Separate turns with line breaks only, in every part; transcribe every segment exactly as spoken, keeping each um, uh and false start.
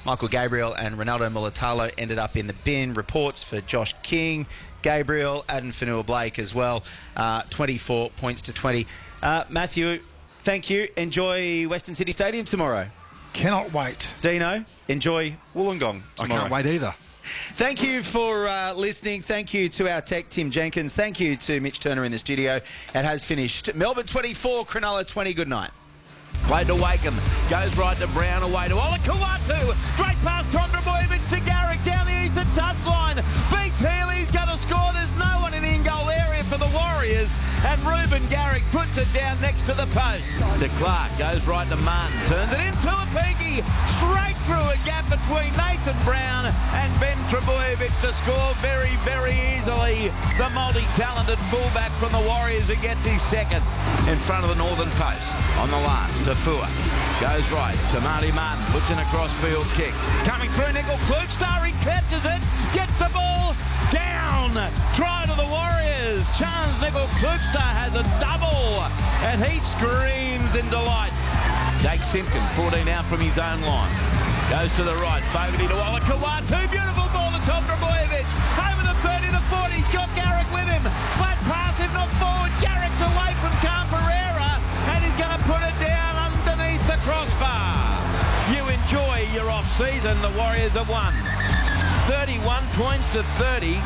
Michael Gabriel and Ronaldo Mulatalo ended up in the bin. Reports for Josh King, Gabriel, Adam Fanua-Blake as well. Uh, twenty-four points to twenty. Uh, Matthew, thank you. Enjoy Western City Stadium tomorrow.
Cannot wait.
Dino, enjoy Wollongong tomorrow.
I can't wait either.
Thank you for uh, listening. Thank you to our tech, Tim Jenkins. Thank you to Mitch Turner in the studio. It has finished. Melbourne twenty-four, Cronulla twenty. Good night.
Played to Wakeham. Goes right to Brown, away to Olakau'atu. Straight past Tom Trbojevic to Garrick down the eastern touchline. Beats Healy's going to score. There's no one in the in-goal area for the Warriors. And Ruben Garrick puts it down next to the post. To Clark. Goes right to Munn. Turns it into a Peaky. Straight through a gap between Nathan Brown and Ben Trbojevic to score very, very easily. The multi-talented fullback from the Warriors who gets his second in front of the northern post. On the last, to Fua. Goes right to Marty Martin. Puts in a cross-field kick. Coming through, Nickel Klugstar. He catches it. Gets the ball down. Try to the Warriors. Chance Nickel Klugstar has a double. And he screams in delight. Jake Simpkin, fourteen out from his own line. Goes to the right. Fogarty to Olakau'atu. Beautiful ball to Tom Trbojevic. Over the thirty to forty. He's got Garrick with him. Flat pass, if not forward. Garrick's away from Carl Pereira. And he's going to put it down underneath the crossbar. You enjoy your off-season. The Warriors have won. thirty-one points to thirty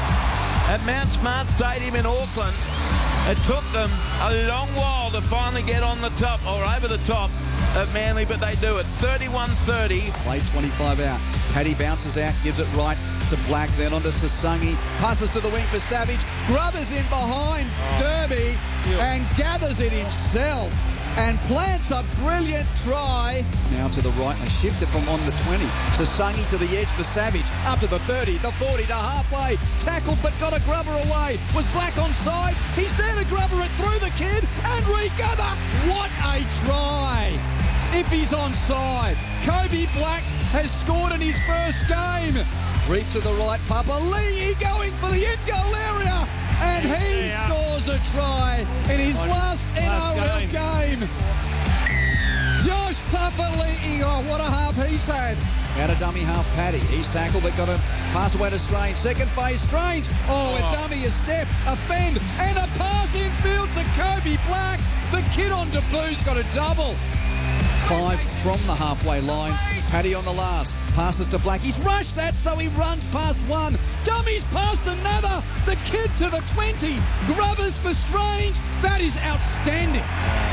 at Mount Smart Stadium in Auckland. It took them a long while to finally get on the top, or over the top, of Manly, but they do it. thirty-one thirty.
Play twenty-five out. Paddy bounces out, gives it right to Black, then on to Sasangi. Passes to the wing for Savage. Grubbers in behind Derby and gathers it himself and plants a brilliant try. Now to the right, they shift it from on the twenty. Sasangi to the edge for Savage. Up to the thirty, the forty to halfway. Tackled but got a grubber away. Was Black onside? He's there to grubber it through the kid and regather. What a try! If he's onside, Kobe Black has scored in his first game. Reap to the right, Papali'i going for the in-goal area, and he yeah. scores a try in his last, last N R L game. game. Josh Papali'i, oh, what a half he's had. Out of dummy half, Paddy. He's tackled, but got a pass away to Strange. Second phase, Strange. Oh, a dummy, a step, a fend, and a pass infield to Kobe Black. The kid on debut's got a double. Five from the halfway line. Paddy on the last. Passes to Black. He's rushed that, so he runs past one. Dummies past another. The kid to the twenty. Grubbers for Strange. That is outstanding.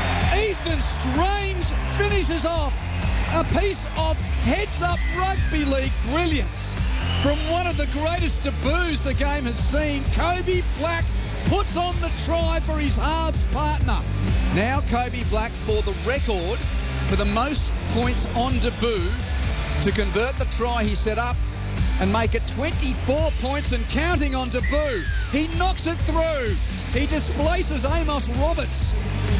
Ethan Strange finishes off a piece of heads-up rugby league brilliance from one of the greatest debuts the game has seen. Kobe Black puts on the try for his halves partner. Now Kobe Black for the record for the most points on debut to convert the try he set up and make it twenty-four points and counting on debut. He knocks it through. He displaces Amos Roberts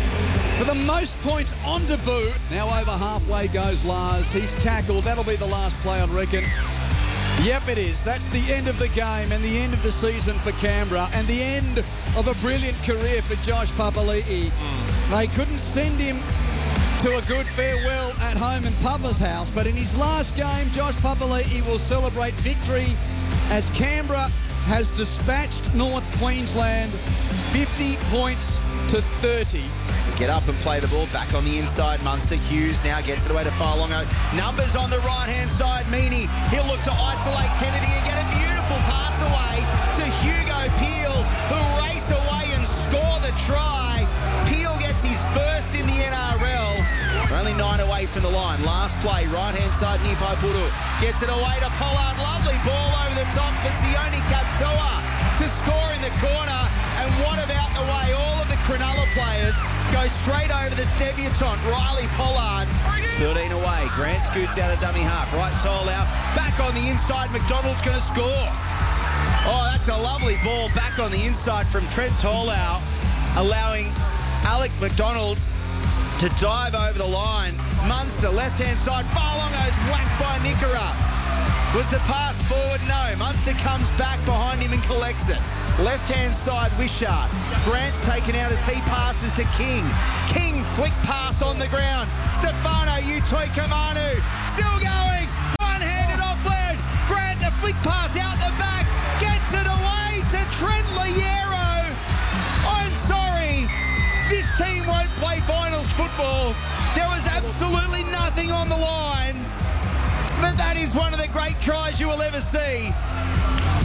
for the most points on debut. Now over halfway goes Lars. He's tackled. That'll be the last play, I reckon. Yep, it is. That's the end of the game and the end of the season for Canberra and the end of a brilliant career for Josh Papali'i. Mm. They couldn't send him to a good farewell at home in Papa's house, but in his last game, Josh Papali'i will celebrate victory as Canberra has dispatched North Queensland fifty points to thirty.
Get up and play the ball back on the inside. Munster. Hughes now gets it away to Farlongo. Numbers on the right-hand side. Meaney, he'll look to isolate Kennedy and get a beautiful pass away to Hugo Peel, who race away and score the try. Peel gets his first in the N R L. We're only nine away from the line. Last play, right-hand side, Nifo Puru. Gets it away to Pollard. Lovely ball over the top for Sione Katoa to score in the corner. And what about the way all of the Cronulla players go straight over the debutant, Riley Pollard. thirteen away. Grant scoots out of dummy half. Right Toll out. Back on the inside. McDonald's going to score. Oh, that's a lovely ball back on the inside from Trent Tolau, allowing Alec McDonald to dive over the line. Munster, left-hand side. Farlongo's whacked by Nickera. Was the pass forward? No. Munster comes back behind him and collects it. Left-hand side, Wishart. Grant's taken out as he passes to King. King, flick pass on the ground. Stefano Utoikamanu. Still going. One nothing on the line. But that is one of the great tries you will ever see.